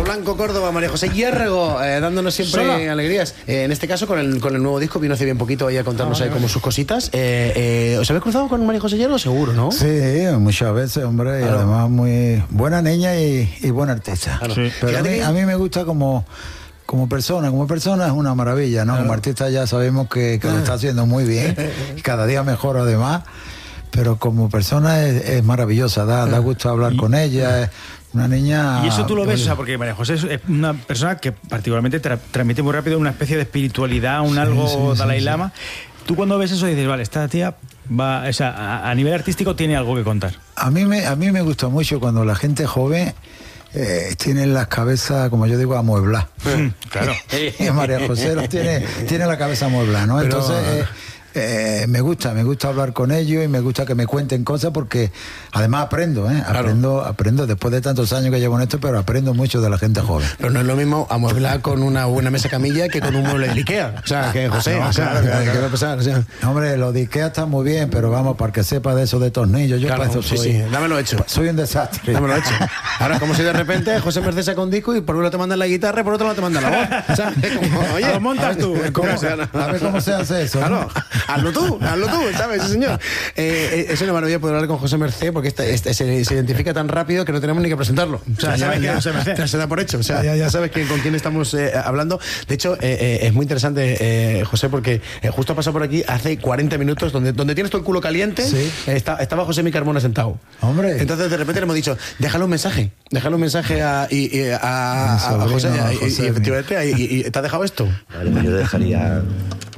Blanco Córdoba, María José Hierro, dándonos siempre Sola. alegrías. En este caso con el nuevo disco, vino hace bien poquito ahí a contarnos ahí como sus cositas. ¿Os habéis cruzado con María José Hierro? Seguro, ¿no? Sí, muchas veces, hombre, y además muy buena niña y buena artista. Claro. Sí. Pero a mí me gusta como persona es una maravilla, ¿no? Claro. Como artista ya sabemos que lo está haciendo muy bien, y cada día mejor además, pero como persona es maravillosa, da gusto hablar con ella, es una niña... Y eso tú lo ves, o sea, porque María José es una persona que particularmente transmite muy rápido una especie de espiritualidad, algo Dalai Lama. Tú cuando ves eso dices, vale, esta tía va, o sea, a nivel artístico tiene algo que contar. A mí me gusta mucho cuando la gente joven tiene las cabezas, como yo digo, amuebladas. Claro. Y María José tiene la cabeza amueblada, ¿no? Pero... Entonces me gusta hablar con ellos y me gusta que me cuenten cosas porque además aprendo, aprendo después de tantos años que llevo en esto, pero aprendo mucho de la gente joven. Pero no es lo mismo amueblar con una buena mesa camilla que con un mueble de Ikea. O sea, que José, ¿qué va a pasar? O sea, hombre, lo de Ikea está muy bien, pero vamos, para que sepa de eso de tornillos, yo para eso soy... dámelo hecho. Soy un desastre. Dámelo hecho. Ahora, como si de repente José Merced saca un disco y por uno te mandan la guitarra y por otro no te mandan la voz. O sea, como, oye, lo montas tú. A ver cómo se hace eso. Claro. Hazlo tú, ¿sabes? Sí, señor. Es una maravilla poder hablar con José Merced porque se identifica tan rápido que no tenemos ni que presentarlo. O sea, ya se da por hecho. O sea, ya sabes con quién estamos hablando. De hecho, es muy interesante, José, porque justo ha pasado por aquí hace 40 minutos, donde tienes todo el culo caliente, ¿sí? Estaba José Mi Carmona sentado. Hombre. Entonces, de repente le hemos dicho, déjale un mensaje a José. Y efectivamente, ¿y te ha dejado esto? Vale, pues yo dejaría